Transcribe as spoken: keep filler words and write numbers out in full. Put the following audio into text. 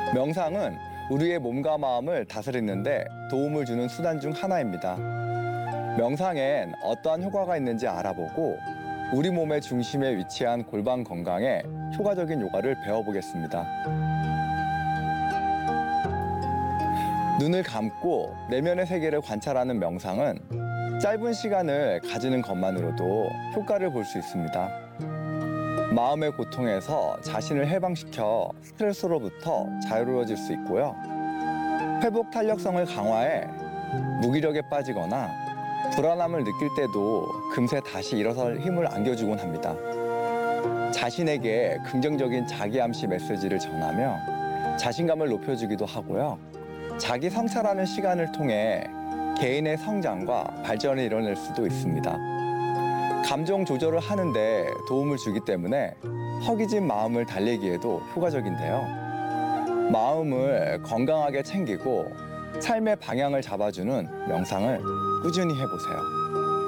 명상은 우리의 몸과 마음을 다스리는데 도움을 주는 수단 중 하나입니다. 명상엔 어떠한 효과가 있는지 알아보고 우리 몸의 중심에 위치한 골반 건강에 효과적인 요가를 배워보겠습니다. 눈을 감고 내면의 세계를 관찰하는 명상은 짧은 시간을 가지는 것만으로도 효과를 볼 수 있습니다. 마음의 고통에서 자신을 해방시켜 스트레스로부터 자유로워질 수 있고요. 회복 탄력성을 강화해 무기력에 빠지거나 불안함을 느낄 때도 금세 다시 일어설 힘을 안겨주곤 합니다. 자신에게 긍정적인 자기암시 메시지를 전하며 자신감을 높여주기도 하고요. 자기 성찰하는 시간을 통해 개인의 성장과 발전을 이뤄낼 수도 있습니다. 감정 조절을 하는데 도움을 주기 때문에 허기진 마음을 달래기에도 효과적인데요. 마음을 건강하게 챙기고 삶의 방향을 잡아주는 명상을 꾸준히 해보세요.